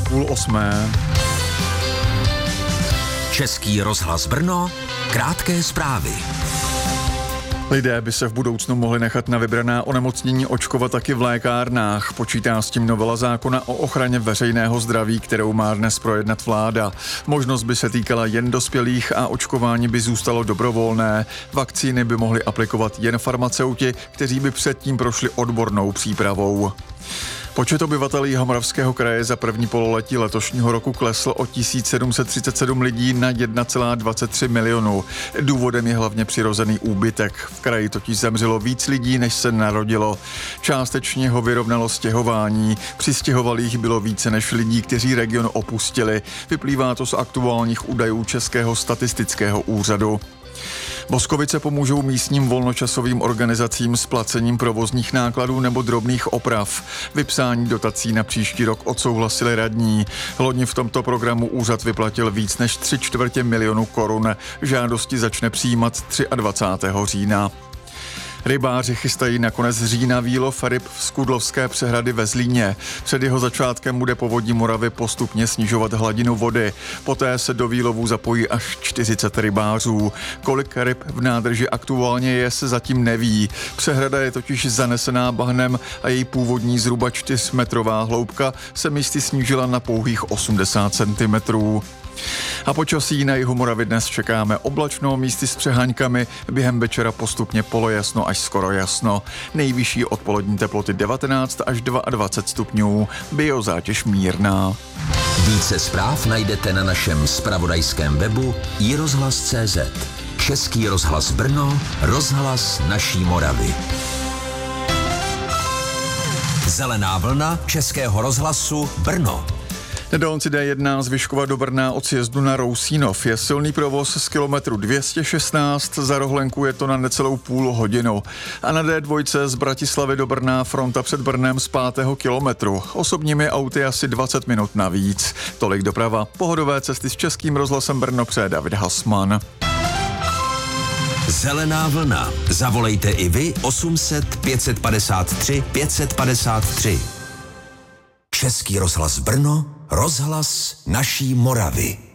7:30. Český rozhlas Brno, krátké zprávy. Lidé by se v budoucnu mohli nechat na vybraná onemocnění očkovat taky v lékárnách. Počítá s tím novela zákona o ochraně veřejného zdraví, kterou má dnes projednat vláda. Možnost by se týkala jen dospělých a očkování by zůstalo dobrovolné. Vakcíny by mohli aplikovat jen farmaceuti, kteří by předtím prošli odbornou přípravou. Počet obyvatel Jihomoravského kraje za první pololetí letošního roku klesl o 1737 lidí na 1,23 milionu. Důvodem je hlavně přirozený úbytek. V kraji totiž zemřelo víc lidí, než se narodilo. Částečně ho vyrovnalo stěhování. Přistěhovalých bylo více než lidí, kteří region opustili. Vyplývá to z aktuálních údajů Českého statistického úřadu. Boskovice pomůžou místním volnočasovým organizacím s placením provozních nákladů nebo drobných oprav. Vypsání dotací na příští rok odsouhlasili radní. Loni v tomto programu úřad vyplatil víc než 3/4 milionu korun. Žádosti začne přijímat 23. října. Rybáři chystají na konec října výlov ryb v Skudlovské přehrady ve Zlíně. Před jeho začátkem bude povodí Moravy postupně snižovat hladinu vody. Poté se do výlovu zapojí až 40 rybářů. Kolik ryb v nádrži aktuálně je, se zatím neví. Přehrada je totiž zanesená bahnem a její původní zhruba 4metrová hloubka se místy snížila na pouhých 80 cm. A počasí na jihu Moravy dnes čekáme oblačno, místy s přeháňkami, během večera postupně polojasno až skoro jasno. Nejvyšší odpolední teploty 19 až 22 stupňů, biozátěž mírná. Více zpráv najdete na našem zpravodajském webu iRozhlas.cz. Český rozhlas Brno, rozhlas naší Moravy. Zelená vlna Českého rozhlasu Brno. Na dálnici D1 z Vyškova do Brna od sjezdu na Rousínov je silný provoz z kilometru 216, za Rohlenku je to na necelou půl hodinu. A na D2 z Bratislavy do Brna fronta před Brnem z 5. kilometru. Osobními auty asi 20 minut navíc. Tolik doprava. Pohodové cesty s Českým rozhlasem Brno přeje David Hasman. Zelená vlna. Zavolejte i vy 800 553 553. Český rozhlas Brno, rozhlas naší Moravy.